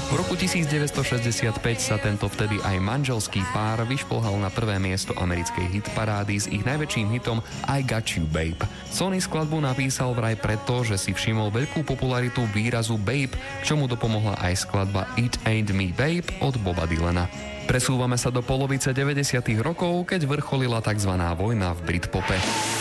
V roku 1965 sa tento vtedy aj manželský pár vyšplhal na prvé miesto americkej hitparády s ich najväčším hitom I Got You Babe. Sonny skladbu napísal vraj preto, že si všimol veľkú popularitu výrazu babe, k čomu dopomohla aj skladba It Ain't Me Babe od Boba Dylana. Presúvame sa do polovice 90. rokov, keď vrcholila tzv. Vojna v Britpope.